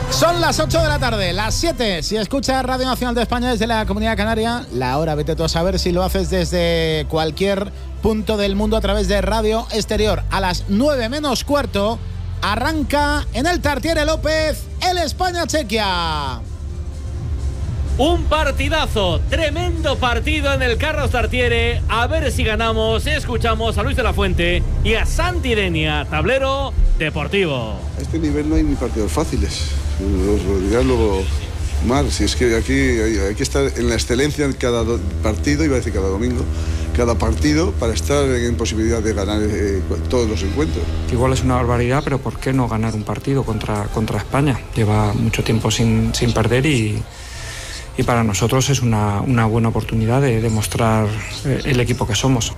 Son las 8 de la tarde, las 7. Si escuchas Radio Nacional de España desde la Comunidad Canaria, la hora vete tú a saber si lo haces desde cualquier punto del mundo a través de Radio Exterior. A las 9 menos cuarto arranca en el Tartiere López el España-Chequia. Un partidazo, tremendo partido en el Carlos Tartiere. A ver si ganamos. Escuchamos a Luis de la Fuente y a Santi Denia, Tablero Deportivo. A este nivel no hay ni partidos fáciles. Os lo dirá luego Mar, si es que aquí hay que estar en la excelencia en cada partido, iba a decir cada domingo, cada partido, para estar en posibilidad de ganar todos los encuentros. Igual es una barbaridad, pero ¿por qué no ganar un partido contra España? Lleva mucho tiempo sin perder y para nosotros es una buena oportunidad de demostrar el equipo que somos.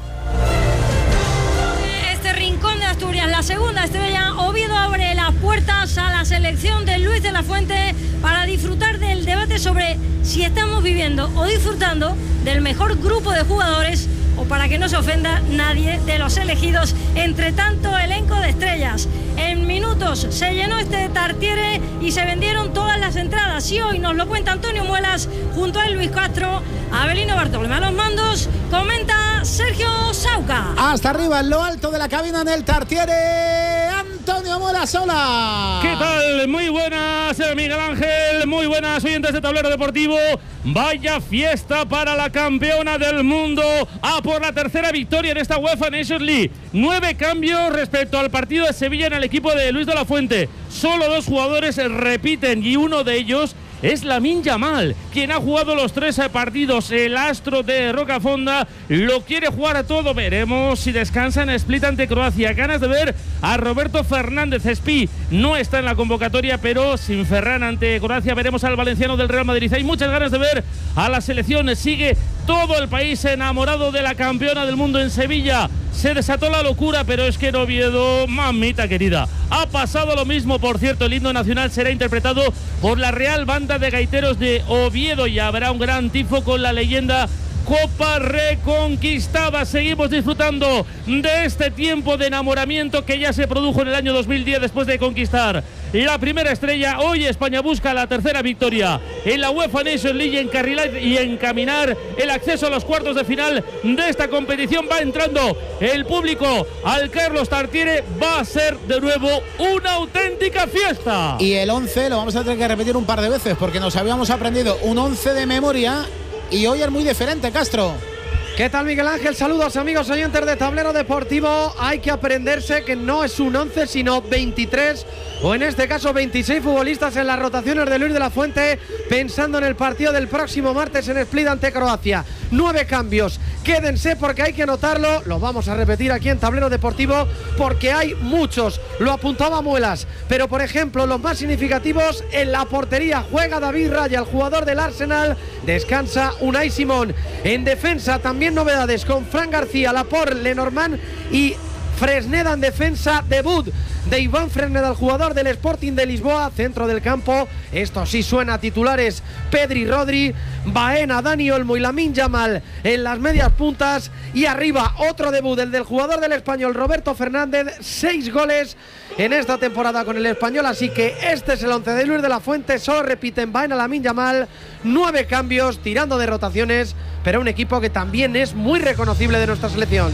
Este rincón de Asturias, la segunda estrella, Oviedo abre las puertas a la selección de Luis de la Fuente para disfrutar del debate sobre si estamos viviendo o disfrutando del mejor grupo de jugadores o para que no se ofenda nadie de los elegidos entre tanto elenco de estrellas. En minutos se llenó este Tartiere y se vendieron todas las entradas y hoy nos lo cuenta Antonio Muelas junto a Luis Castro, Abelino Bartolomé a los mandos, comenta Sergio Sauca. Hasta arriba en lo alto de la cabina en el Tartiere, Antonio Muelas, hola. ¿Qué tal? Muy buenas, Miguel Ángel, muy buenas oyentes de Tablero Deportivo. Vaya fiesta para la campeona del mundo, por la tercera victoria en esta UEFA Nations League. 9 cambios respecto al partido de Sevilla en el equipo de Luis de la Fuente. Solo 2 jugadores repiten y uno de ellos es Lamine Yamal, quien ha jugado los 3 partidos. El astro de Rocafonda lo quiere jugar a todo. Veremos si descansa en Split ante Croacia. Ganas de ver a Roberto Fernández. Espi no está en la convocatoria, pero sin Ferran ante Croacia. Veremos al valenciano del Real Madrid. Hay muchas ganas de ver a la selección. Sigue todo el país enamorado de la campeona del mundo en Sevilla. Se desató la locura, pero es que en Oviedo, mamita querida, ha pasado lo mismo. Por cierto, el himno nacional será interpretado por la Real Banda de Gaiteros de Oviedo y habrá un gran tifo con la leyenda Copa reconquistada. Seguimos disfrutando de este tiempo de enamoramiento que ya se produjo en el año 2010 después de conquistar la primera estrella. Hoy España busca la tercera victoria en la UEFA Nations League, encarrilar y encaminar el acceso a los cuartos de final de esta competición. Va entrando el público al Carlos Tartiere. Va a ser de nuevo una auténtica fiesta. Y el 11 lo vamos a tener que repetir un par de veces porque nos habíamos aprendido un 11 de memoria y hoy es muy diferente, Castro. ¿Qué tal, Miguel Ángel? Saludos, amigos oyentes de Tablero Deportivo. Hay que aprenderse que no es un 11, sino 23, o en este caso 26 futbolistas en las rotaciones de Luis de la Fuente, pensando en el partido del próximo martes en Split ante Croacia. 9 cambios. Quédense porque hay que anotarlo. Lo vamos a repetir aquí en Tablero Deportivo porque hay muchos. Lo apuntaba Muelas. Pero, por ejemplo, los más significativos: en la portería juega David Raya, el jugador del Arsenal. Descansa Unai Simón. En defensa también novedades con Fran García, Laporte, Lenormand y Fresneda en defensa. Debut de Iván Fresneda, el jugador del Sporting de Lisboa. Centro del campo, esto sí suena a titulares: Pedri, Rodri, Baena, Dani Olmo y Lamine Yamal en las medias puntas. Y arriba otro debut, el del jugador del Español, Roberto Fernández. 6 goles en esta temporada con el Español, así que este es el 11 de Luis de la Fuente. Solo repiten Baena, Lamine Yamal. 9 cambios, tirando de rotaciones, pero un equipo que también es muy reconocible de nuestra selección.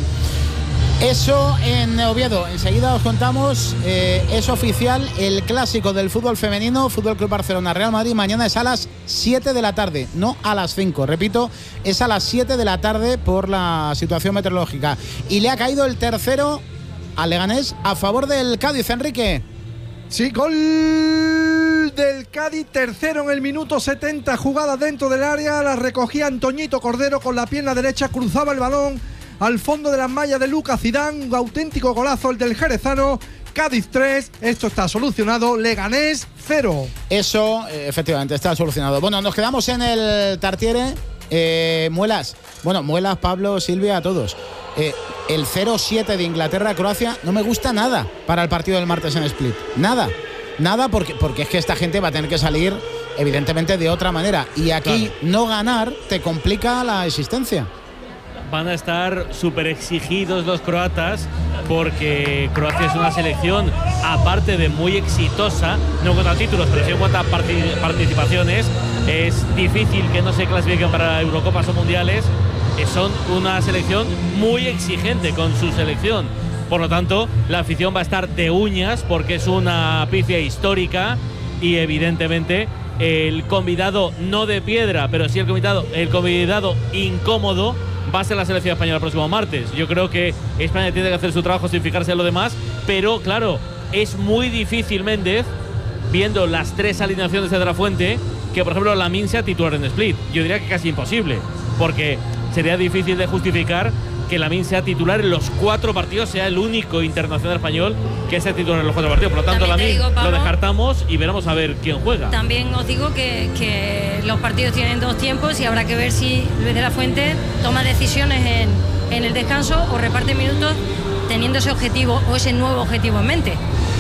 Eso en Oviedo, enseguida os contamos. Es oficial el clásico del fútbol femenino, Fútbol Club Barcelona Real Madrid. Mañana es a las 7 de la tarde, no a las 5, repito, es a las 7 de la tarde por la situación meteorológica. Y le ha caído el tercero al Leganés a favor del Cádiz, Enrique. Sí, gol del Cádiz, tercero en el minuto 70, jugada dentro del área, la recogía Antoñito Cordero con la pierna derecha, cruzaba el balón al fondo de las mallas de Lucas Zidane. Un auténtico golazo el del jerezano. Cádiz 3, esto está solucionado. Leganés 0. Eso, efectivamente, está solucionado. Bueno, nos quedamos en el Tartiere. Muelas, Pablo, Silvia, a todos. El 0-7 de Inglaterra-Croacia no me gusta nada para el partido del martes en Split. Nada, porque es que esta gente va a tener que salir, evidentemente, de otra manera. Y aquí no ganar te complica la existencia. van a estar súper exigidos los croatas, porque Croacia es una selección, aparte de muy exitosa, no en cuanto a títulos, pero sí en cuanto a participaciones. Es difícil que no se clasifiquen para Eurocopas o Mundiales. Son una selección muy exigente con su selección. Por lo tanto, la afición va a estar de uñas, porque es una pifia histórica, y evidentemente el convidado no de piedra, pero sí el convidado incómodo va a ser la selección española el próximo martes. Yo creo que España tiene que hacer su trabajo sin fijarse en lo demás, pero claro, es muy difícil, Méndez, viendo las 3 alineaciones de la Fuente, que por ejemplo Lamine sea titular en Split. Yo diría que casi imposible, porque sería difícil de justificar que Lamine sea titular en los 4 partidos, sea el único internacional español que sea titular en los 4 partidos. Por lo tanto, Lamine lo descartamos y veremos a ver quién juega. También os digo que los partidos tienen 2 tiempos y habrá que ver si Luis de la Fuente toma decisiones en el descanso o reparte minutos teniendo ese objetivo o ese nuevo objetivo en mente.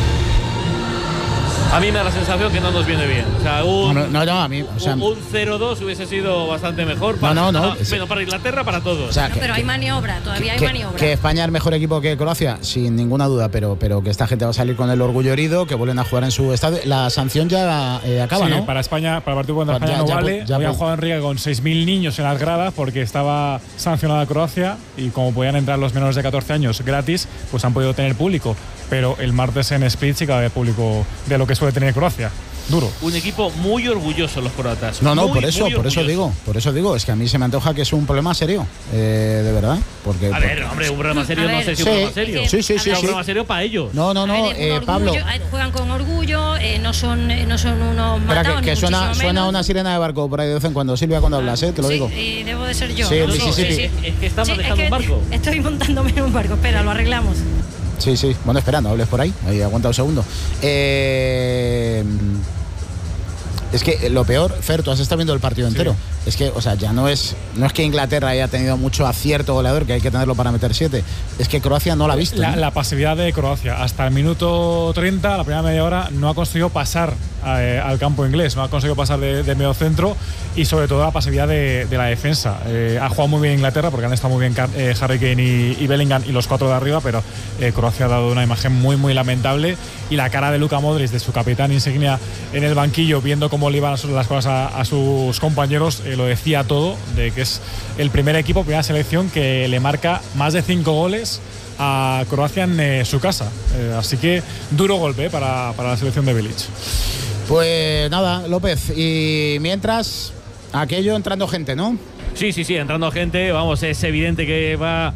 A mí me da la sensación que no nos viene bien. O sea, un 0-2 hubiese sido bastante mejor para, para Inglaterra, para todos. O sea, pero hay maniobra, todavía hay maniobra. Que España es mejor equipo que Croacia, sin ninguna duda, pero que esta gente va a salir con el orgullo herido, que vuelven a jugar en su estadio. La sanción ya acaba, sí, ¿no? Para España, para el partido contra España no vale. Hoy ha jugado Enrique con 6.000 niños en las gradas porque estaba sancionada Croacia, y como podían entrar los menores de 14 años gratis, pues han podido tener público. Pero el martes en Split sí que va a haber público de lo que suele tener Croacia. Duro. Un equipo muy orgulloso los croatas. Por eso digo, es que a mí se me antoja que es un problema serio, de verdad. Porque, a ver, hombre, un problema serio, no sé si un problema serio. Sí. Un problema serio para ellos. No, Pablo. Juegan con orgullo, no son unos matados. Que suena una sirena de barco por ahí de vez en cuando, Silvia, cuando hablas, te lo digo. Sí, debo de ser yo. Sí. Es que estás manejando un barco. Estoy montándome en un barco, espera, lo arreglamos. Sí. Bueno, espera, no hables por ahí aguanta un segundo. Es que lo peor, Fer, tú has estado viendo el partido entero. Es que, o sea, ya no es que Inglaterra haya tenido mucho acierto goleador, que hay que tenerlo para meter 7. Es que Croacia no la ha visto. La pasividad de Croacia. Hasta el minuto 30, la primera media hora, no ha conseguido pasar al campo inglés, no ha conseguido pasar de medio centro, y sobre todo la pasividad de la defensa. Ha jugado muy bien Inglaterra porque han estado muy bien Harry Kane y Bellingham y los 4 de arriba, pero Croacia ha dado una imagen muy, muy lamentable, y la cara de Luka Modric, de su capitán insignia en el banquillo, viendo cómo le iban las cosas a sus compañeros, lo decía todo, de que es el primer equipo, primera selección que le marca más de 5 goles a Croacia en su casa. Así que duro golpe para la selección de Bilic. Pues nada, López, y mientras aquello entrando gente, ¿no? Sí, entrando gente. Vamos, es evidente que va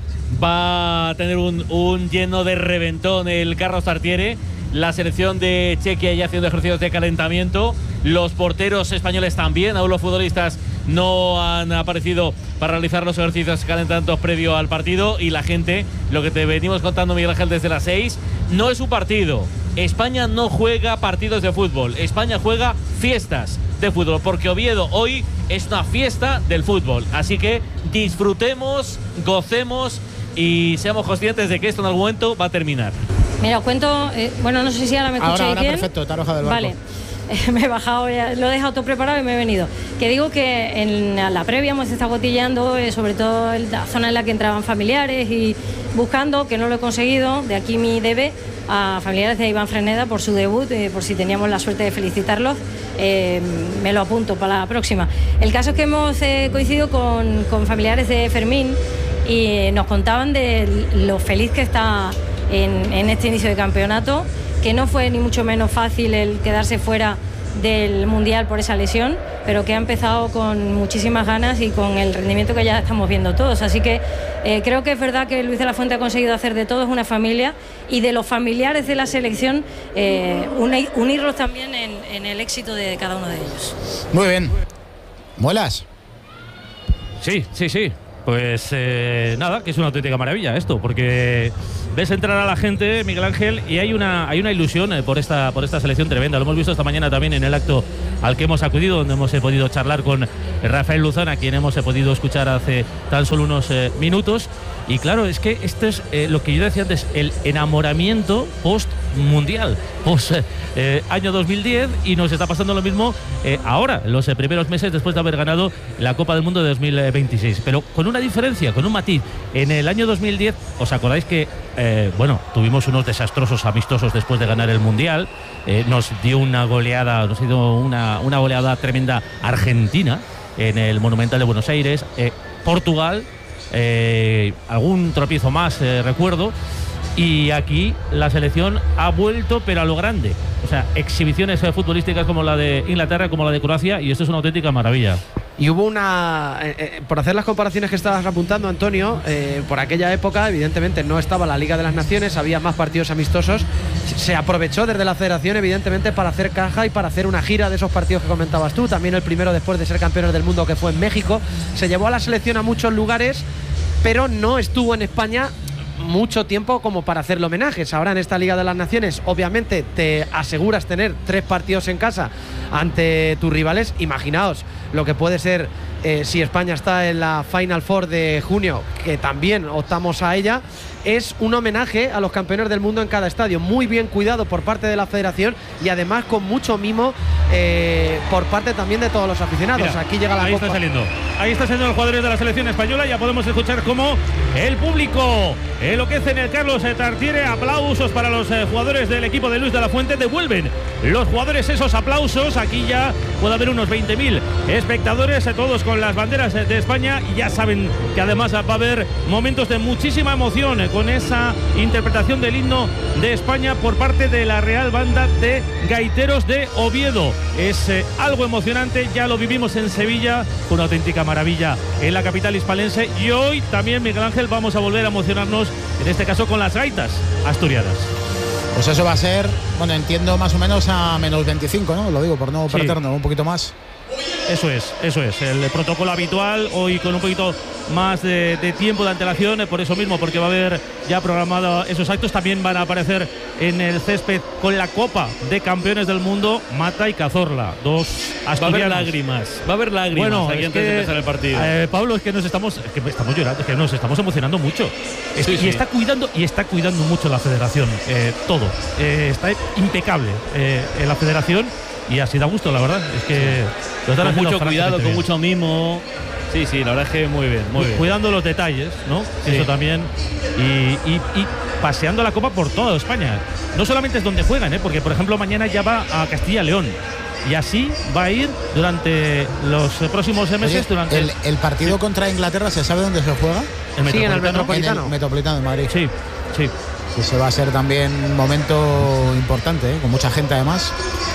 a tener un lleno de reventón el Carlos Tartiere. La selección de Chequia ya haciendo ejercicios de calentamiento. Los porteros españoles también. Aún los futbolistas no han aparecido para realizar los ejercicios calentamientos previo al partido. Y la gente, lo que te venimos contando, Miguel Ángel, desde las 6, no es un partido. España no juega partidos de fútbol. España juega fiestas de fútbol, porque Oviedo hoy es una fiesta del fútbol. Así que disfrutemos, gocemos y seamos conscientes de que esto en algún momento va a terminar. Mira, os cuento, no sé si ahora me escucháis ahora bien. Perfecto, te has bajado del barco. Vale, me he bajado, ya, lo he dejado todo preparado y me he venido. Que digo que en la previa hemos estado cotilleando, sobre todo en la zona en la que entraban familiares, y buscando, que no lo he conseguido, de aquí mi debe, a familiares de Iván Freneda por su debut, por si teníamos la suerte de felicitarlos. Me lo apunto para la próxima. El caso es que hemos coincidido con familiares de Fermín, y nos contaban de lo feliz que está en este inicio de campeonato, que no fue ni mucho menos fácil el quedarse fuera del Mundial por esa lesión, pero que ha empezado con muchísimas ganas y con el rendimiento que ya estamos viendo todos. Así que creo que es verdad que Luis de la Fuente ha conseguido hacer de todos una familia, y de los familiares de la selección unirlos también en el éxito de cada uno de ellos. Muy bien. ¿Muelas? Sí. Pues nada, que es una auténtica maravilla esto, porque ves entrar a la gente, Miguel Ángel, y hay una ilusión por esta selección tremenda. Lo hemos visto esta mañana también en el acto al que hemos acudido, donde hemos podido charlar con Rafael Luzán, a quien hemos podido escuchar hace tan solo unos minutos. Y claro, es que esto es lo que yo decía antes, el enamoramiento post-mundial, post-año 2010, y nos está pasando lo mismo ahora, en los primeros meses después de haber ganado la Copa del Mundo de 2026. Pero con una diferencia, con un matiz. En el año 2010, ¿os acordáis que tuvimos unos desastrosos amistosos después de ganar el Mundial? Nos dio una goleada, una goleada tremenda Argentina en el Monumental de Buenos Aires, Portugal, algún tropiezo más, recuerdo. Y aquí la selección ha vuelto, pero a lo grande. O sea, exhibiciones futbolísticas como la de Inglaterra, como la de Croacia, y esto es una auténtica maravilla. Y hubo una, por hacer las comparaciones que estabas apuntando, Antonio, por aquella época evidentemente no estaba la Liga de las Naciones, había más partidos amistosos, se aprovechó desde la federación evidentemente para hacer caja y para hacer una gira de esos partidos que comentabas tú, también el primero después de ser campeones del mundo, que fue en México. Se llevó a la selección a muchos lugares, pero no estuvo en España mucho tiempo como para hacerle homenajes. Ahora en esta Liga de las Naciones obviamente te aseguras tener 3 partidos en casa ante tus rivales. Imaginaos lo que puede ser si España está en la Final Four de junio, que también optamos a ella. Es un homenaje a los campeones del mundo en cada estadio, muy bien cuidado por parte de la federación y además con mucho mimo por parte también de todos los aficionados. Mira, aquí llega la Copa. Ahí está saliendo los jugadores de la selección española. Ya podemos escuchar cómo el público enloquece en el Carlos Tartiere. Aplausos para los jugadores del equipo de Luis de la Fuente. Devuelven los jugadores esos aplausos. Aquí ya puede haber unos 20.000 espectadores, todos con las banderas de España, y ya saben que además va a haber momentos de muchísima emoción con esa interpretación del himno de España por parte de la Real Banda de Gaiteros de Oviedo. Es algo emocionante, ya lo vivimos en Sevilla, una auténtica maravilla en la capital hispalense, y hoy también, Miguel Ángel, vamos a volver a emocionarnos, en este caso con las gaitas asturianas. Pues eso va a ser, bueno, entiendo más o menos a menos 25, ¿no? Lo digo por no perdernos, un poquito más. Eso es, el protocolo habitual, hoy con un poquito más de tiempo de antelación, por eso mismo, porque va a haber ya programado esos actos. También van a aparecer en el césped con la Copa de Campeones del Mundo Mata y Cazorla, 2 asturianos. Va a haber lágrimas bueno, aquí antes de empezar el partido. Pablo, es que estamos llorando, es que nos estamos emocionando mucho. Y está cuidando mucho la federación, todo. Está impecable en la federación. Y así da gusto, la verdad. Es que con mucho cuidado, con mucho mimo. Sí, la verdad es que muy bien. Cuidando los detalles, ¿no? Sí. Eso también. Y paseando la Copa por toda España. No solamente es donde juegan, porque por ejemplo mañana ya va a Castilla y León. Y así va a ir durante los próximos meses. Oye, el partido contra Inglaterra, ¿se sabe dónde se juega? En el Metropolitano. En el Metropolitano de Madrid. Sí. Ese va a ser también un momento importante, con mucha gente además.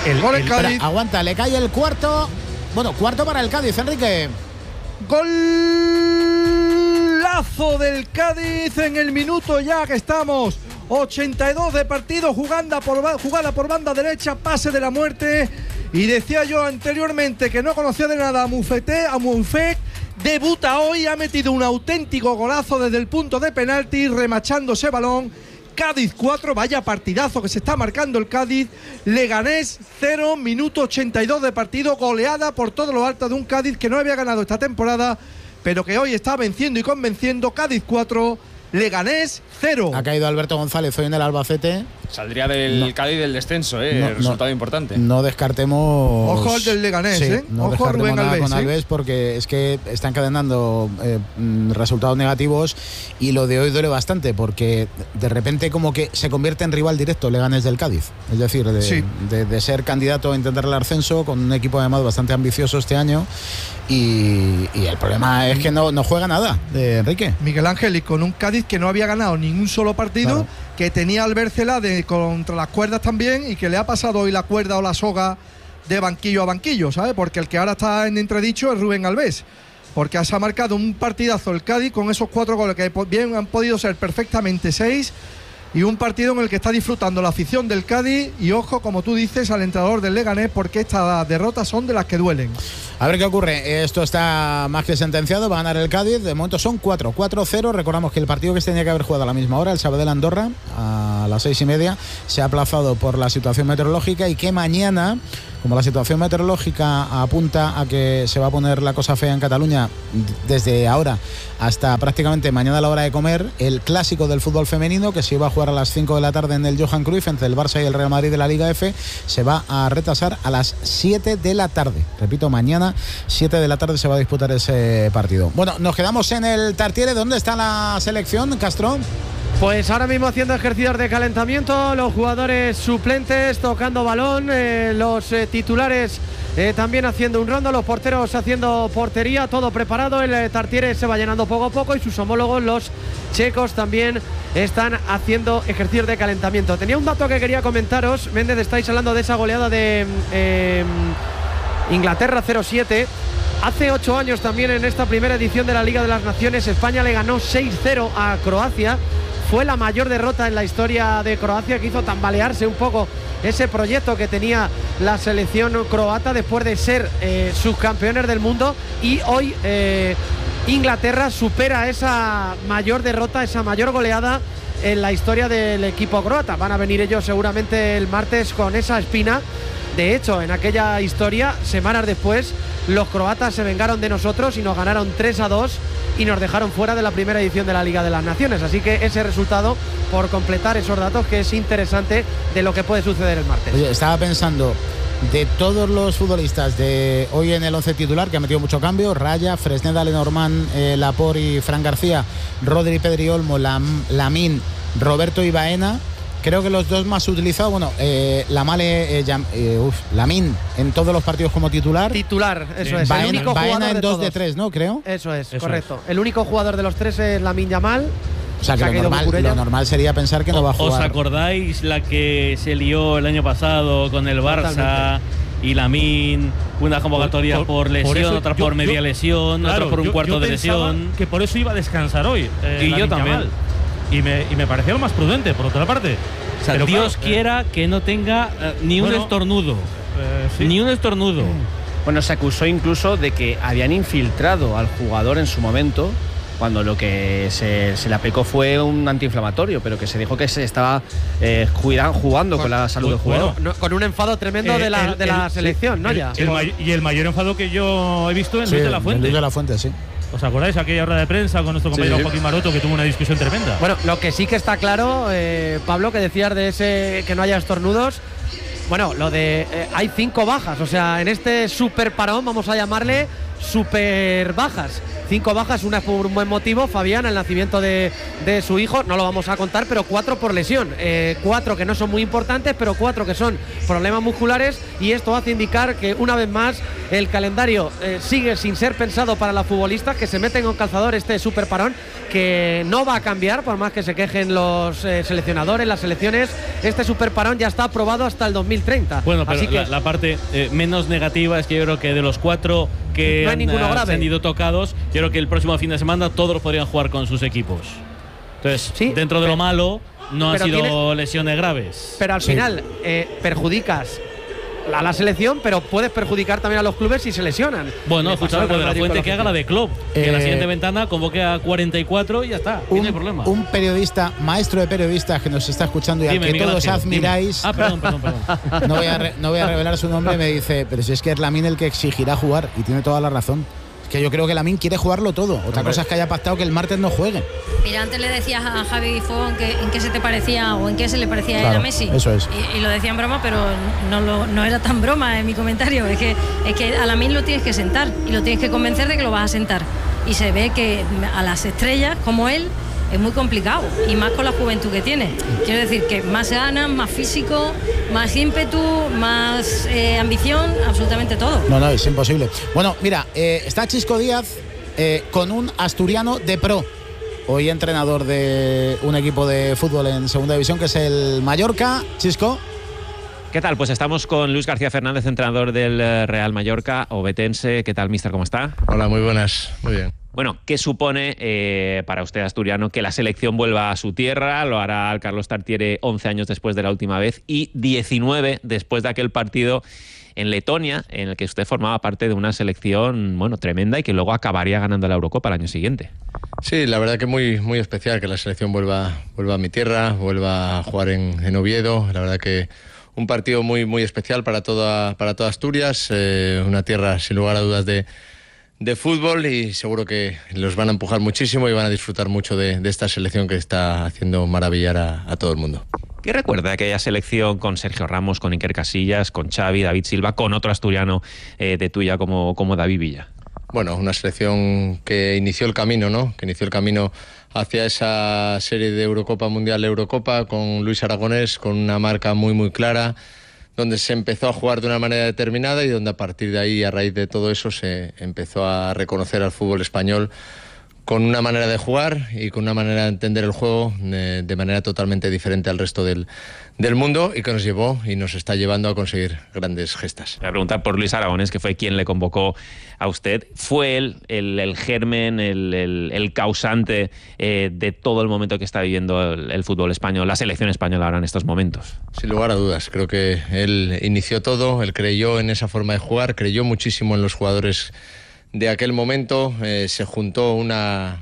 Aguanta, le cae el cuarto. Bueno, cuarto para el Cádiz, Enrique. Golazo del Cádiz en el minuto ya que estamos. 82 de partido, jugada por banda derecha, pase de la muerte. Y decía yo anteriormente que no conocía de nada a Moufet. Debuta hoy, ha metido un auténtico golazo desde el punto de penalti, remachando ese balón. Cádiz 4, vaya partidazo que se está marcando el Cádiz. Leganés 0, minuto 82 de partido, goleada por todo lo alto de un Cádiz que no había ganado esta temporada, pero que hoy está venciendo y convenciendo. Cádiz 4, Leganés 0. Ha caído Alberto González hoy en el Albacete. Saldría del Cádiz del descenso, resultado importante. No descartemos. Ojo al del Leganés, No ojo descartemos Rubén nada Alves, con Alves, porque es que está encadenando resultados negativos, y lo de hoy duele bastante, porque de repente como que se convierte en rival directo Leganés del Cádiz. Es decir, de ser candidato a intentar el ascenso, con un equipo además bastante ambicioso este año. Y el problema es que no juega nada, Enrique. Miguel Ángel, y con un Cádiz que no había ganado ningún solo partido, claro, que tenía al Bercela contra las cuerdas también, y que le ha pasado hoy la cuerda o la soga de banquillo a banquillo, ¿sabes? Porque el que ahora está en entredicho es Rubén Alves, porque se ha marcado un partidazo el Cádiz con esos 4 goles que bien han podido ser perfectamente 6, y un partido en el que está disfrutando la afición del Cádiz. Y ojo, como tú dices, al entrenador del Leganés, porque estas derrotas son de las que duelen. A ver qué ocurre. Esto está más que sentenciado. Va a ganar el Cádiz. De momento son 4-0. Recordamos que el partido que se tenía que haber jugado a la misma hora, el Sabadell Andorra, a las 6:30, se ha aplazado por la situación meteorológica y que mañana, como la situación meteorológica apunta a que se va a poner la cosa fea en Cataluña desde ahora hasta prácticamente mañana a la hora de comer, el clásico del fútbol femenino, que se iba a jugar a las 5 de la tarde en el Johan Cruyff entre el Barça y el Real Madrid de la Liga F, se va a retrasar a las 7 de la tarde. Repito, mañana 7 de la tarde se va a disputar ese partido. Bueno, nos quedamos en el Tartiere. ¿Dónde está la selección, Castro? Pues ahora mismo haciendo ejercicios de calentamiento, los jugadores suplentes tocando balón, los titulares también haciendo un rondo, los porteros haciendo portería, todo preparado. El Tartiere se va llenando poco a poco y sus homólogos, los checos, también están haciendo ejercicios de calentamiento. Tenía un dato que quería comentaros. Méndez, estáis hablando de esa goleada de Inglaterra 0-7. Hace 8 años también, en esta primera edición de la Liga de las Naciones, España le ganó 6-0 a Croacia. Fue la mayor derrota en la historia de Croacia, que hizo tambalearse un poco ese proyecto que tenía la selección croata después de ser subcampeones del mundo. Y hoy Inglaterra supera esa mayor derrota, esa mayor goleada en la historia del equipo croata. Van a venir ellos seguramente el martes con esa espina. De hecho, en aquella historia, semanas después, los croatas se vengaron de nosotros y nos ganaron 3-2 y nos dejaron fuera de la primera edición de la Liga de las Naciones. Así que ese resultado, por completar esos datos, que es interesante de lo que puede suceder el martes. Oye, estaba pensando, de todos los futbolistas de hoy en el 11 titular, que ha metido mucho cambio: Raya, Fresneda, Lenormand, Laporte y Fran García, Rodri, Pedri Olmo, Lamine, Roberto y Baena. Creo que los dos más utilizados, bueno, Lamine en todos los partidos como titular. Titular, eso es. Baena, el único jugador en 2 de 3, ¿no? Creo. Eso es, correcto. El único jugador de los 3 es Lamine Yamal. O sea, que lo normal sería pensar que no va a jugar. ¿Os acordáis la que se lió el año pasado con el Barça? Totalmente. Y Lamine, una convocatoria por lesión, otra por media lesión, otra por un cuarto de lesión. Que por eso iba a descansar hoy. Y yo también. Y me parecía lo más prudente, por otra parte. O sea, pero Dios quiera que no tenga ni un estornudo. Sí. Ni un estornudo. Bueno, se acusó incluso de que habían infiltrado al jugador en su momento, cuando lo que se le aplicó fue un antiinflamatorio, pero que se dijo que se estaba jugando con la salud del jugador. Con un enfado tremendo de la selección, ¿no? Y el mayor enfado que yo he visto en Luis de la Fuente. Luis de la Fuente, sí. ¿Os acordáis aquella rueda de prensa con nuestro compañero Joaquín Maroto, que tuvo una discusión tremenda? Bueno, lo que sí que está claro, Pablo, que decías de ese que no haya estornudos. Bueno, lo de hay 5 bajas, o sea, en este super parón, vamos a llamarle super bajas. 5 bajas, una por un buen motivo, Fabián, el nacimiento de su hijo, no lo vamos a contar, pero 4 por lesión. 4 que no son muy importantes, pero 4 que son problemas musculares, y esto hace indicar que una vez más el calendario sigue sin ser pensado para las futbolistas, que se meten con calzador este super parón, que no va a cambiar, por más que se quejen los seleccionadores, las selecciones. Este super parón ya está aprobado hasta el 2030. Bueno, pero así que la parte menos negativa es que yo creo que de los 4 que no hay ninguno grave. Han ido tocados, yo creo que el próximo fin de semana todos podrían jugar con sus equipos. Entonces, sí, dentro de lo malo, no han sido lesiones graves. Pero al final perjudicas a la selección, pero puedes perjudicar también a los clubes si se lesionan. Bueno, escuchad, de la Fuente que haga la de Klopp, que en la siguiente ventana convoque a 44 y ya está, no hay problema. Un periodista, maestro de periodistas que nos está escuchando y al que todos admiráis. Perdón. No voy a revelar su nombre, me dice, pero si es que es Lamine el que exigirá jugar, y tiene toda la razón. Que yo creo que Lamine quiere jugarlo todo. Otra cosa es que haya pactado que el martes no juegue. Mira, antes le decías a Javi Fogón en qué se te parecía o en qué se le parecía claro, a Messi. Eso es. Y lo decía en broma, pero no era tan broma en mi comentario. Es que a Lamine lo tienes que sentar y lo tienes que convencer de que lo vas a sentar. Y se ve que a las estrellas como él es muy complicado, y más con la juventud que tiene. Quiero decir que más ganas, más físico, más ímpetu, más ambición, absolutamente todo. No, es imposible. Bueno, mira, está Chisco Díaz con un asturiano de pro, hoy entrenador de un equipo de fútbol en segunda división, que es el Mallorca. Chisco. ¿Qué tal? Pues estamos con Luis García Fernández, entrenador del Real Mallorca, obetense. ¿Qué tal, mister? ¿Cómo está? Hola, muy buenas. Muy bien. Bueno, ¿qué supone para usted, asturiano, que la selección vuelva a su tierra? Lo hará el Carlos Tartiere 11 años después de la última vez y 19 después de aquel partido en Letonia, en el que usted formaba parte de una selección, bueno, tremenda y que luego acabaría ganando la Eurocopa el año siguiente. Sí, la verdad que muy, muy especial que la selección vuelva a mi tierra, vuelva a jugar en Oviedo. La verdad que un partido muy, muy especial para toda Asturias, una tierra sin lugar a dudas de fútbol, y seguro que los van a empujar muchísimo y van a disfrutar mucho de esta selección que está haciendo maravillar a todo el mundo. ¿Qué recuerda de aquella selección con Sergio Ramos, con Iker Casillas, con Xavi, David Silva, con otro asturiano de tuya como David Villa? Bueno, una selección que inició el camino, ¿no? Que inició el camino hacia esa serie de Eurocopa, Mundial Eurocopa, con Luis Aragonés, con una marca muy, muy clara, donde se empezó a jugar de una manera determinada y donde a partir de ahí, a raíz de todo eso, se empezó a reconocer al fútbol español con una manera de jugar y con una manera de entender el juego de manera totalmente diferente al resto del mundo, y que nos llevó y nos está llevando a conseguir grandes gestas. Voy a preguntar por Luis Aragonés, que fue quien le convocó a usted. ¿Fue él el germen, el causante de todo el momento que está viviendo el fútbol español, la selección española ahora en estos momentos? Sin lugar a dudas, creo que él inició todo, él creyó en esa forma de jugar, creyó muchísimo en los jugadores de aquel momento, se juntó una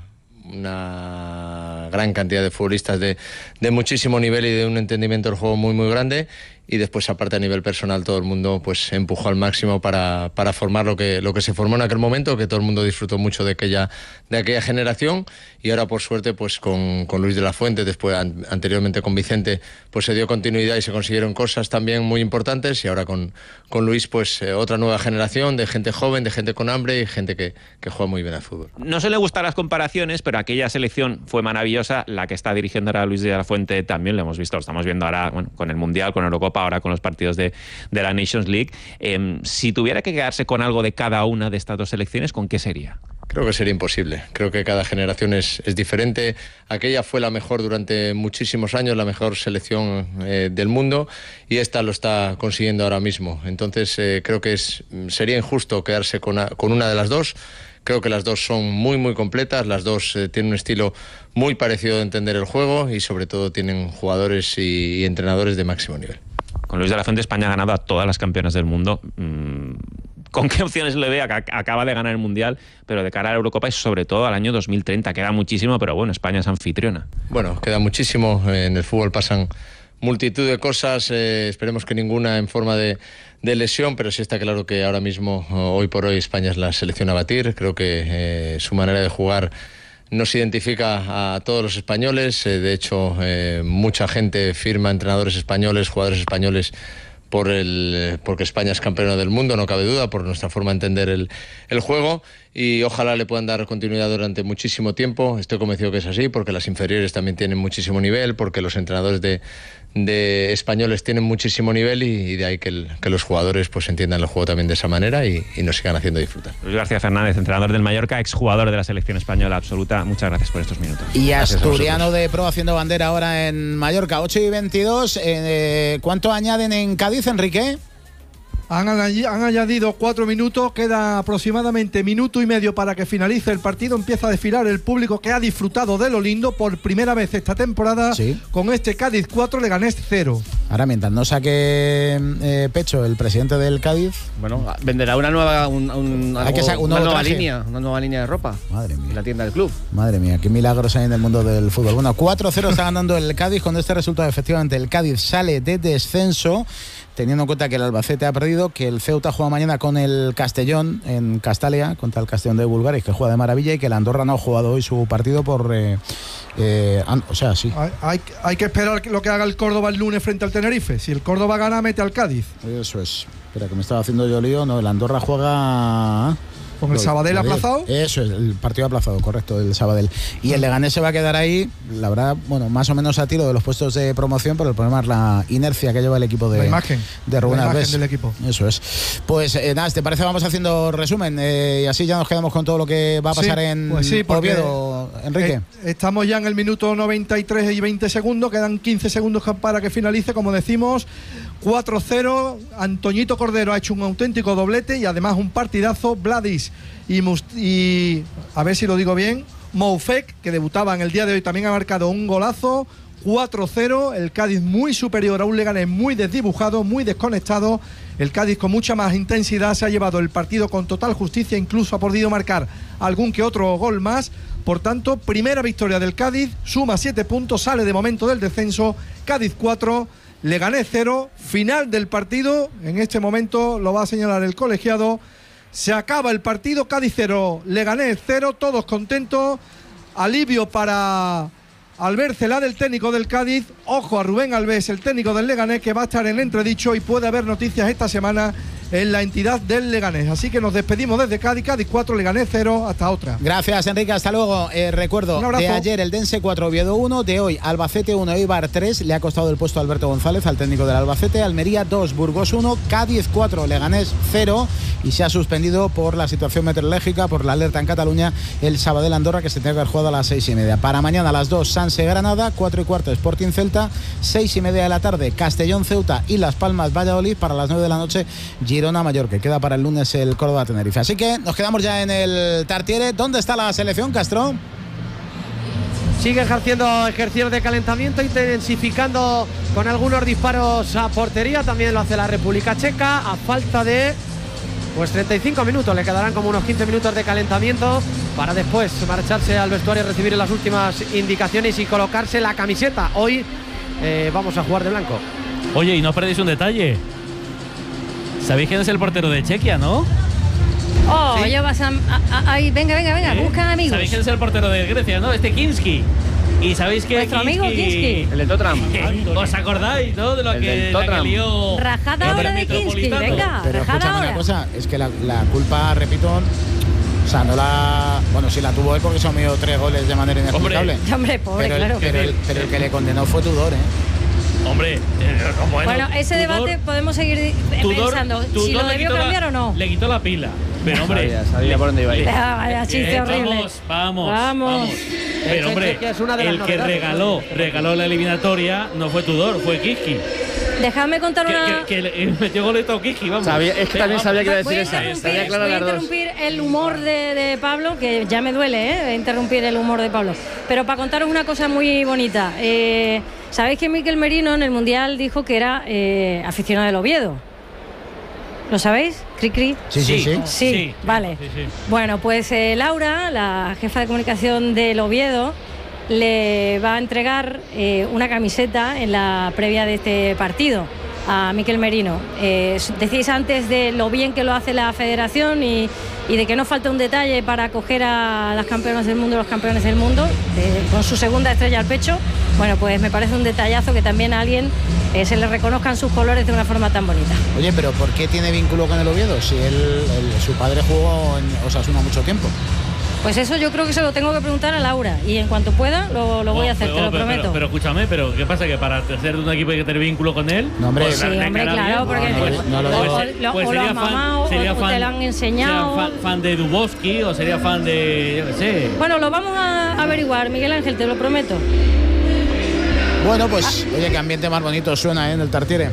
gran cantidad de futbolistas de muchísimo nivel y de un entendimiento del juego muy, muy grande, y después, aparte, a nivel personal, todo el mundo pues empujó al máximo para formar lo que se formó en aquel momento, que todo el mundo disfrutó mucho de aquella generación. Y ahora, por suerte, pues con Luis de la Fuente, después anteriormente con Vicente, pues se dio continuidad y se consiguieron cosas también muy importantes, y ahora con Luis, pues otra nueva generación de gente joven, de gente con hambre y gente que juega muy bien al fútbol. No suelen gustar las comparaciones, pero aquella selección fue maravillosa. La que está dirigiendo ahora Luis de la Fuente también lo hemos visto, lo estamos viendo ahora, bueno, con el Mundial, con Eurocopa, ahora con los partidos de la Nations League. Si tuviera que quedarse con algo de cada una de estas dos selecciones, ¿con qué sería? Creo que sería imposible. Creo que cada generación es diferente. Aquella fue la mejor durante muchísimos años, la mejor selección del mundo, y esta lo está consiguiendo ahora mismo. Entonces creo que sería injusto quedarse con una de las dos. Creo que las dos son muy, muy completas, las dos tienen un estilo muy parecido de entender el juego, y sobre todo tienen jugadores y entrenadores de máximo nivel. Con Luis de la Fuente, España ha ganado a todas las campeonas del mundo. ¿Con qué opciones le ve? Acaba de ganar el Mundial, pero de cara a la Eurocopa y sobre todo al año 2030. Queda muchísimo, pero bueno, España es anfitriona. Bueno, queda muchísimo. En el fútbol pasan multitud de cosas. Esperemos que ninguna en forma de lesión, pero sí está claro que ahora mismo, hoy por hoy, España es la selección a batir. Creo que su manera de jugar nos identifica a todos los españoles. De hecho, mucha gente firma entrenadores españoles, jugadores españoles, porque España es campeona del mundo, no cabe duda, por nuestra forma de entender el juego, y ojalá le puedan dar continuidad durante muchísimo tiempo. Estoy convencido que es así, porque las inferiores también tienen muchísimo nivel, porque los entrenadores de españoles tienen muchísimo nivel, y de ahí que los jugadores pues entiendan el juego también de esa manera y nos sigan haciendo disfrutar. Luis García Fernández, entrenador del Mallorca, exjugador de la selección española absoluta, muchas gracias por estos minutos. Y asturiano de pro haciendo bandera ahora en Mallorca. 8:22. ¿Cuánto añaden en Cádiz, Enrique? Han añadido 4 minutos, queda aproximadamente minuto y medio para que finalice el partido. Empieza a desfilar el público que ha disfrutado de lo lindo por primera vez esta temporada, sí, con este Cádiz 4, Leganés 0. Ahora, mientras no saque pecho el presidente del Cádiz, bueno, venderá una nueva línea de ropa. Madre mía. En la tienda del club. Madre mía, qué milagros hay en el mundo del fútbol. Bueno, 4-0 está ganando el Cádiz. Con este resultado, efectivamente, el Cádiz sale de descenso, teniendo en cuenta que el Albacete ha perdido, que el Ceuta juega mañana con el Castellón en Castalia, contra el Castellón de Bulgaria, que juega de maravilla, y que el Andorra no ha jugado hoy su partido por... o sea, sí. Hay que esperar lo que haga el Córdoba el lunes frente al Tenerife. Si el Córdoba gana, mete al Cádiz. Eso es. Espera, que me estaba haciendo yo lío. No, el Andorra juega... ¿Con el Sabadell aplazado? Eso es, el partido aplazado, correcto, el Sabadell. Y el Leganés se va a quedar ahí, la verdad, bueno, más o menos a tiro de los puestos de promoción, pero el problema es la inercia que lleva el equipo de Rubén Alves. Del equipo. Eso es. Pues nada, ¿te parece? Vamos haciendo resumen y así ya nos quedamos con todo lo que va a pasar en Oviedo. Enrique. Estamos ya en el minuto 93 y 20 segundos, quedan 15 segundos para que finalice, como decimos. 4-0, Antoñito Cordero ha hecho un auténtico doblete y además un partidazo. Vladis y a ver si lo digo bien, Moufek, que debutaba en el día de hoy, también ha marcado un golazo. 4-0, el Cádiz muy superior a un Leganés muy desdibujado, muy desconectado. El Cádiz con mucha más intensidad se ha llevado el partido con total justicia, incluso ha podido marcar algún que otro gol más. Por tanto, primera victoria del Cádiz, suma 7 puntos, sale de momento del descenso. Cádiz 4, Leganés 0, final del partido. En este momento lo va a señalar el colegiado. Se acaba el partido, Cádiz 0, Leganés 0, todos contentos. Alivio para Albert Celade, el técnico del Cádiz. Ojo a Rubén Alves, el técnico del Leganés, que va a estar en entredicho y puede haber noticias esta semana en la entidad del Leganés. Así que nos despedimos desde Cádiz. Cádiz 4, Leganés 0, hasta otra. Gracias, Enrique, hasta luego. Recuerdo, de ayer el Dense 4, Oviedo 1, de hoy Albacete 1, Eibar 3, le ha costado el puesto a Alberto González, al técnico del Albacete. Almería 2, Burgos 1, Cádiz 4, Leganés 0, y se ha suspendido por la situación meteorológica, por la alerta en Cataluña, el Sabadell Andorra, que se tiene que haber jugado a las 6:30. Para mañana a las 2, Sanse Granada, 4:15 Sporting Celta, 6:30 de la tarde Castellón Ceuta y Las Palmas Valladolid, para las 9 de la noche Girona Mallorca. Queda para el lunes el Córdoba Tenerife. Así que nos quedamos ya en el Tartiere. ¿Dónde está la selección, Castro? Sigue ejerciendo ejercicios de calentamiento, intensificando con algunos disparos a portería. También lo hace la República Checa. A falta de 35 minutos, le quedarán como unos 15 minutos de calentamiento para después marcharse al vestuario a recibir las últimas indicaciones y colocarse la camiseta. Hoy vamos a jugar de blanco. Oye, y no os perdéis un detalle. ¿Sabéis quién es el portero de Chequia, no? Oh, ¿sí? Yo vas a venga, busca amigos. ¿Sabéis quién es el portero de Grecia, no? Kinski. ¿Y sabéis que nuestro amigo Kinski? El de Tottenham. ¿Os acordáis, no? De lo que lió. Rajada ahora de Kinski, venga. Pero escúchame una cosa, es que la culpa, repito, o sea, no la... Bueno, sí la tuvo él porque se han metido 3 goles de manera inexplicable. Hombre, pobre, pero claro. Pero el que le condenó fue Tudor, ¿eh? Hombre, bueno, ese debate podemos seguir pensando si lo debió cambiar o no. Le quitó la pila. Pero hombre, sabía por dónde iba a ir. Vaya chiste horrible. Vamos. Pero hombre, el que regaló la eliminatoria no fue Tudor, fue Kinski. Dejadme contar una... Que metió goleto Kinski, vamos. Es que también sabía que iba a decir esa. Voy a interrumpir el humor de Pablo, que ya me duele, interrumpir el humor de Pablo. Pero para contaros una cosa muy bonita. ¿Sabéis que Mikel Merino en el Mundial dijo que era aficionado del Oviedo? ¿Lo sabéis? ¿Cri-cri? Sí, vale. Sí. Bueno, pues Laura, la jefa de comunicación del Oviedo, le va a entregar una camiseta en la previa de este partido a Mikel Merino. Decís antes de lo bien que lo hace la federación y de que no falta un detalle para acoger a las campeonas del mundo, los campeones del mundo, con su segunda estrella al pecho. Bueno, pues me parece un detallazo que también a alguien se le reconozcan sus colores de una forma tan bonita. Oye, pero ¿por qué tiene vínculo con el Oviedo? Si su padre jugó en Osasuna mucho tiempo. Pues eso yo creo que se lo tengo que preguntar a Laura y en cuanto pueda lo voy a hacer, te lo prometo. Pero escúchame, ¿qué pasa? ¿Que para ser de un equipo hay que tener vínculo con él? No, hombre, sí, hombre, claro, porque o lo has mamado o te lo han enseñado. ¿Sería fan de Dubovsky o sería fan de... yo qué sé? Bueno, lo vamos a averiguar, Miguel Ángel, te lo prometo. Bueno, pues, oye, qué ambiente más bonito suena en el Tartiere.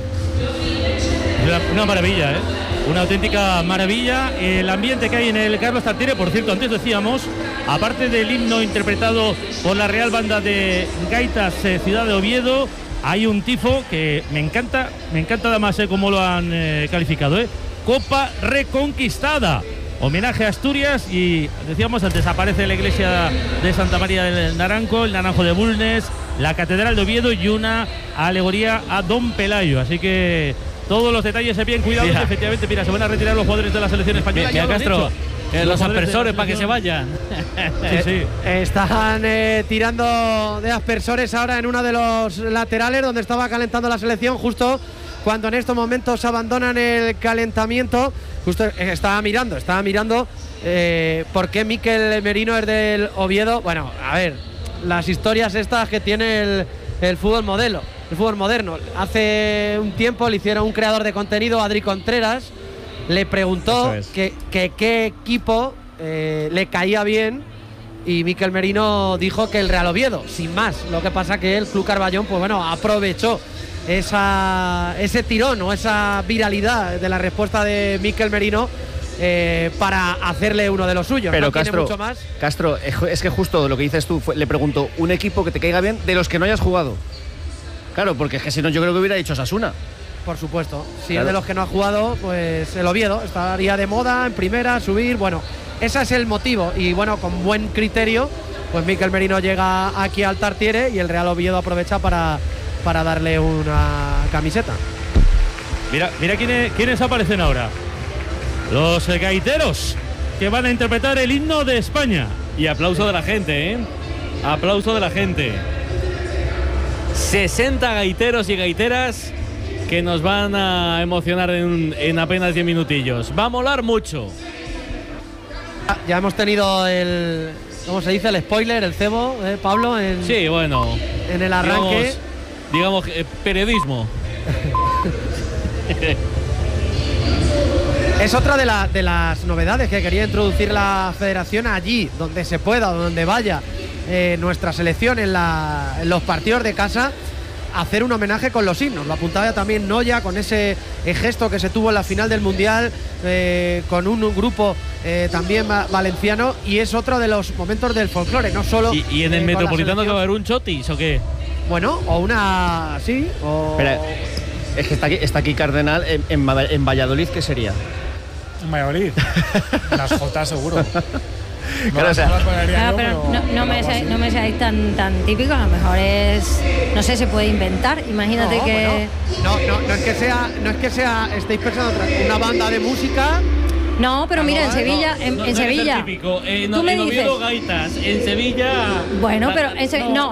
Una maravilla, ¿eh? Una auténtica maravilla el ambiente que hay en el Carlos Tartiere. Por cierto, antes decíamos, aparte del himno interpretado por la Real Banda de Gaitas Ciudad de Oviedo, hay un tifo que me encanta además cómo lo han calificado, Copa Reconquistada, homenaje a Asturias. Y decíamos antes, aparece la iglesia de Santa María del Naranjo, el Naranjo de Bulnes, la Catedral de Oviedo y una alegoría a Don Pelayo, así que todos los detalles bien cuidados. Efectivamente, mira, se van a retirar los jugadores de la selección española. Mira, Castro, los aspersores para que se vayan. Sí. Están tirando de aspersores ahora en uno de los laterales donde estaba calentando la selección, justo cuando en estos momentos abandonan el calentamiento. Justo estaba mirando por qué Mikel Merino es del Oviedo. Bueno, a ver, las historias estas que tiene el fútbol modelo. El fútbol moderno. Hace un tiempo le hicieron un creador de contenido, Adri Contreras, le preguntó qué equipo le caía bien y Mikel Merino dijo que el Real Oviedo, sin más. Lo que pasa que el Club Carballón, pues bueno, aprovechó ese tirón o esa viralidad de la respuesta de Mikel Merino para hacerle uno de los suyos. Pero no Castro, mucho más. Castro, es que justo lo que dices tú, le pregunto, un equipo que te caiga bien de los que no hayas jugado. Claro, porque es que si no, yo creo que hubiera dicho Osasuna. Por supuesto, si claro. es de los que no ha jugado, pues el Oviedo estaría de moda en primera, subir, bueno, ese es el motivo. Y bueno, con buen criterio, pues Mikel Merino llega aquí al Tartiere y el Real Oviedo aprovecha para darle una camiseta. Mira quiénes aparecen ahora. Los gaiteros que van a interpretar el himno de España. Y aplauso de la gente, ¿eh? Aplauso de la gente. 60 gaiteros y gaiteras que nos van a emocionar en apenas 10 minutillos. Va a molar mucho. Ya hemos tenido el, ¿cómo se dice? El spoiler, el cebo, Pablo, sí, bueno, en el arranque. Digamos periodismo. Es otra de las novedades que quería introducir la federación allí, donde se pueda, donde vaya nuestra selección en los partidos de casa, hacer un homenaje con los himnos. Lo apuntaba también Noya con ese gesto que se tuvo en la final del Mundial con un grupo también valenciano, y es otro de los momentos del folclore, no solo. ¿Y en el Metropolitano que va a haber un chotis o qué? Bueno, o una. Sí, o. Espera, es que está aquí Cardenal en Valladolid, ¿qué sería? En Valladolid. Las Jotas seguro. Claro, o sea, pero no me seáis tan típico, a lo mejor es, no sé, se puede inventar, imagínate no, que bueno, no es que sea estéis pensando una banda de música. No, pero mira, en Sevilla, en Sevilla. Típico. Tú me en dices Oviedo, gaitas, en Sevilla. Bueno, pero en Sevilla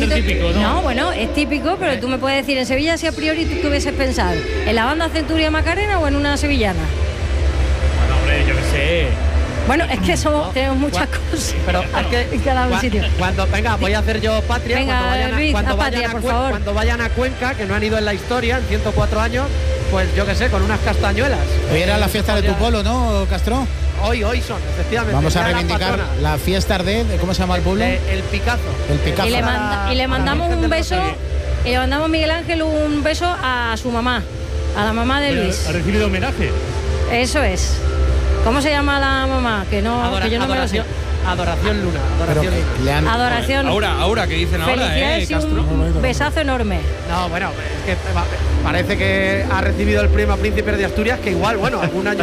no, bueno, es típico, pero tú me puedes decir en Sevilla si a priori tú hubieses pensado en la banda Centuria Macarena o en una sevillana. Bueno, hombre, yo qué sé. Bueno, es que tenemos muchas cosas. Pero es que en cada sitio. Venga, voy a hacer yo patria. Venga, cuando vayan a Cuenca, que no han ido en la historia en 104 años, pues yo qué sé, con unas castañuelas. Hoy era la fiesta de tu pueblo, ¿no, Castro? Hoy son, efectivamente. Vamos a reivindicar la fiesta de ¿cómo se llama el pueblo? El Picazo. El Picazo. Y le mandamos un beso, y le mandamos Miguel Ángel un beso a su mamá, a la mamá de Luis. ¿Ha recibido homenaje? Eso es. ¿Cómo se llama la mamá? Que yo no me lo sé. Adoración Luna. Adoración. Ahora, ¿qué dicen ahora, felicidades y Castro? un besazo enorme. No, bueno, es que parece que ha recibido el premio a Príncipe de Asturias, que igual, bueno, algún año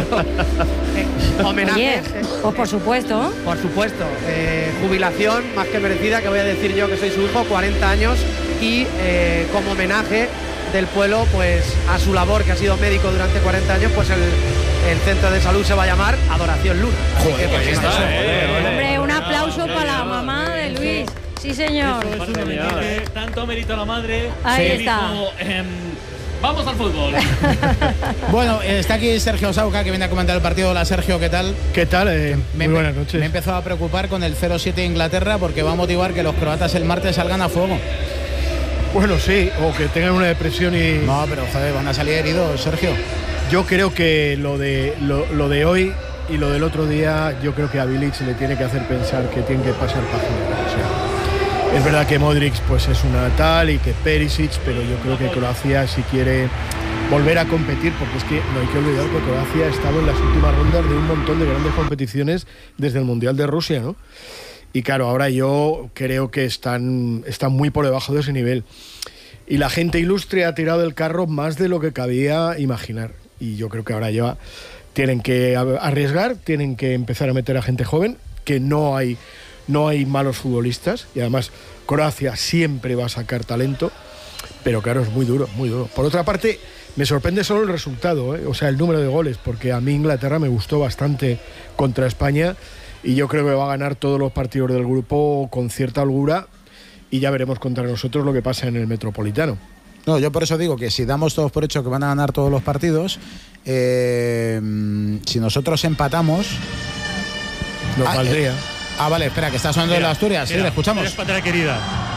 homenaje. Pues por supuesto. Por supuesto. Jubilación más que merecida, que voy a decir yo que soy su hijo, 40 años, y como homenaje del pueblo, pues a su labor, que ha sido médico durante 40 años, pues el centro de salud se va a llamar Adoración Luna. Joder, pues está, hombre, un aplauso para la mamá de Luis. Sí, señor. Eso es un homenaje, tanto mérito a la madre. Ahí está. Vamos al fútbol. Bueno, está aquí Sergio Sauca, que viene a comentar el partido. Hola, Sergio, ¿qué tal? ¿Qué tal? Muy buenas noches. Me he empezado a preocupar con el 0-7 de Inglaterra, porque va a motivar que los croatas el martes salgan a fuego. Bueno, sí, o que tengan una depresión y... No, pero joder, van a salir heridos, Sergio. Yo creo que lo de hoy y lo del otro día, yo creo que a Bilic le tiene que hacer pensar que tiene que pasar página. O sea, es verdad que Modric pues es una tal y que Perisic, pero yo creo que Croacia, si quiere volver a competir, porque es que no hay que olvidar que Croacia ha estado en las últimas rondas de un montón de grandes competiciones desde el Mundial de Rusia, ¿no? Y claro, ahora yo creo que están muy por debajo de ese nivel. Y la gente ilustre ha tirado del carro más de lo que cabía imaginar. Y yo creo que ahora ya tienen que arriesgar, tienen que empezar a meter a gente joven, que no hay malos futbolistas. Y además Croacia siempre va a sacar talento, pero claro, es muy duro, muy duro. Por otra parte, me sorprende solo el resultado, o sea, el número de goles, porque a mí Inglaterra me gustó bastante contra España. Y yo creo que va a ganar todos los partidos del grupo con cierta holgura, y ya veremos contra nosotros lo que pasa en el Metropolitano. No, yo por eso digo que si damos todos por hecho que van a ganar todos los partidos, si nosotros empatamos... Nos valdría. Vale, espera, que está sonando de la Asturias. Sí, le escuchamos. Eres patria querida.